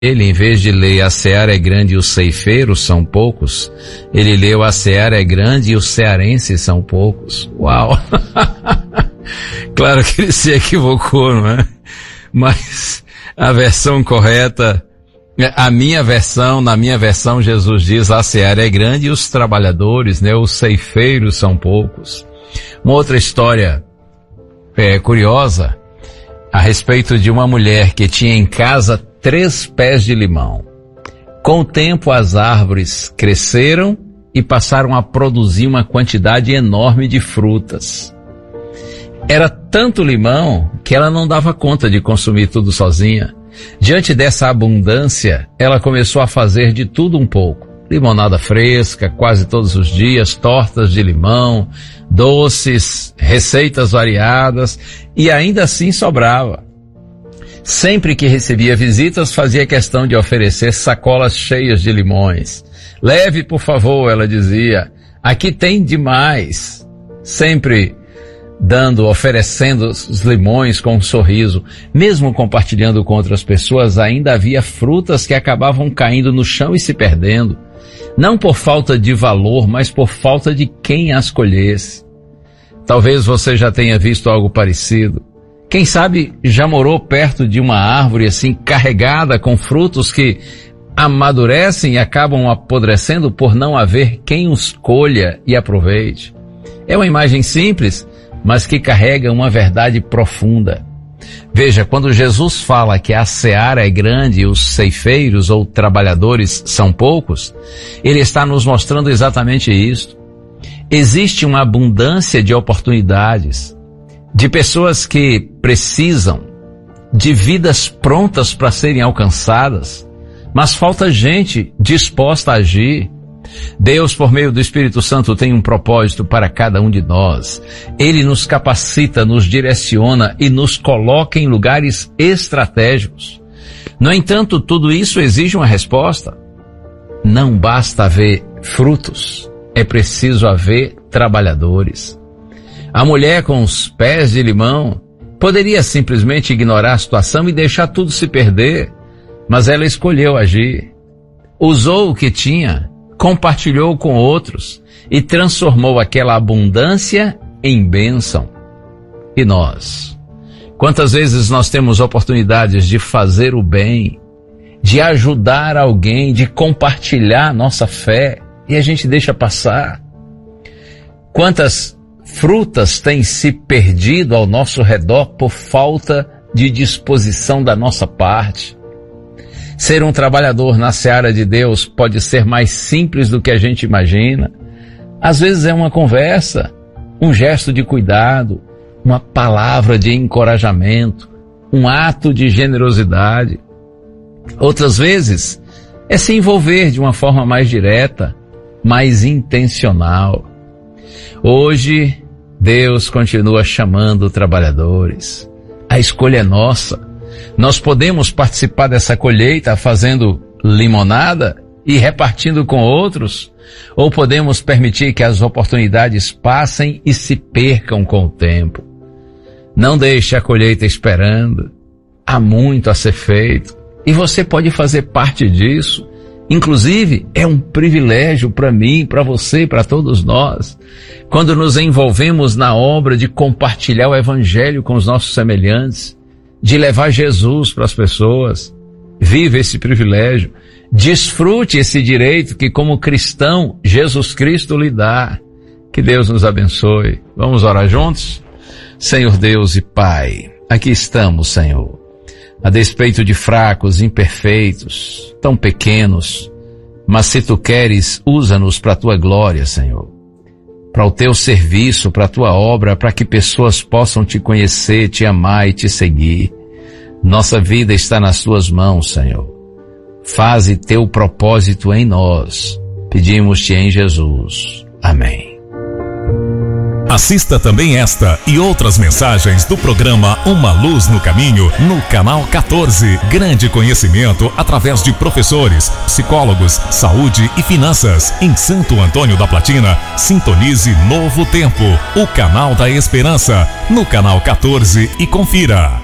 Ele, em vez de ler a seara é grande e os ceifeiros são poucos, ele leu a seara é grande e os cearenses são poucos. Uau! Claro que ele se equivocou, não é? Mas a versão correta, na minha versão, Jesus diz a seara é grande e os trabalhadores, né, os ceifeiros são poucos. Uma outra história curiosa a respeito de uma mulher que tinha em casa 3 pés de limão. Com o tempo as árvores cresceram e passaram a produzir uma quantidade enorme de frutas. Era tanto limão que ela não dava conta de consumir tudo sozinha. Diante dessa abundância, ela começou a fazer de tudo um pouco. Limonada fresca, quase todos os dias, tortas de limão, doces, receitas variadas, e ainda assim sobrava. Sempre que recebia visitas, fazia questão de oferecer sacolas cheias de limões. Leve, por favor, ela dizia, aqui tem demais. Sempre oferecendo os limões com um sorriso. Mesmo compartilhando com outras pessoas, ainda havia frutas que acabavam caindo no chão e se perdendo. Não por falta de valor, mas por falta de quem as colhesse. Talvez você já tenha visto algo parecido. Quem sabe já morou perto de uma árvore assim carregada com frutos que amadurecem e acabam apodrecendo por não haver quem os colha e aproveite. É uma imagem simples, mas que carrega uma verdade profunda. Veja, quando Jesus fala que a seara é grande e os ceifeiros ou trabalhadores são poucos, ele está nos mostrando exatamente isso. Existe uma abundância de oportunidades, de pessoas que precisam, de vidas prontas para serem alcançadas, mas falta gente disposta a agir. Deus, por meio do Espírito Santo, tem um propósito para cada um de nós. Ele nos capacita, nos direciona e nos coloca em lugares estratégicos. No entanto, tudo isso exige uma resposta. Não basta haver frutos, é preciso haver trabalhadores. A mulher com os pés de limão poderia simplesmente ignorar a situação e deixar tudo se perder, mas ela escolheu agir. Usou o que tinha, compartilhou com outros e transformou aquela abundância em bênção. E nós? Quantas vezes nós temos oportunidades de fazer o bem, de ajudar alguém, de compartilhar nossa fé e a gente deixa passar? Quantas frutas têm se perdido ao nosso redor por falta de disposição da nossa parte? Ser um trabalhador na seara de Deus pode ser mais simples do que a gente imagina. Às vezes é uma conversa, um gesto de cuidado, uma palavra de encorajamento, um ato de generosidade. Outras vezes é se envolver de uma forma mais direta, mais intencional. Hoje, Deus continua chamando trabalhadores. A escolha é nossa. Nós podemos participar dessa colheita fazendo limonada e repartindo com outros, ou podemos permitir que as oportunidades passem e se percam com o tempo. Não deixe a colheita esperando. Há muito a ser feito e você pode fazer parte disso. Inclusive, é um privilégio para mim, para você, para todos nós, quando nos envolvemos na obra de compartilhar o Evangelho com os nossos semelhantes, de levar Jesus para as pessoas. Vive esse privilégio, desfrute esse direito que, como cristão, Jesus Cristo lhe dá. Que Deus nos abençoe. Vamos orar juntos? Senhor Deus e Pai, aqui estamos, Senhor. A despeito de fracos, imperfeitos, tão pequenos, mas se Tu queres, usa-nos para a Tua glória, Senhor, para o Teu serviço, para a Tua obra, para que pessoas possam Te conhecer, Te amar e Te seguir. Nossa vida está nas Tuas mãos, Senhor. Faze Teu propósito em nós. Pedimos-Te em Jesus. Amém. Assista também esta e outras mensagens do programa Uma Luz no Caminho no canal 14. Grande conhecimento através de professores, psicólogos, saúde e finanças. Em Santo Antônio da Platina, sintonize Novo Tempo, o canal da esperança, no canal 14 e confira.